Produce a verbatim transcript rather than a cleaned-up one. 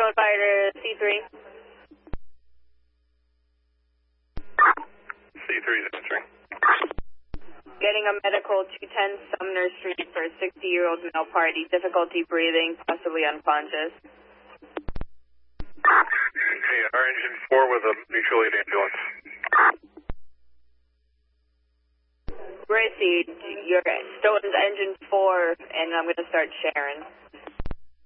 Stone Fighter C three. C three is answering. Getting a medical two ten Sumner Street for a sixty-year-old male party. Difficulty breathing, possibly unconscious. Okay, our engine four with a mutual aid ambulance. Gracie, you're Stone's engine four, and I'm going to start sharing.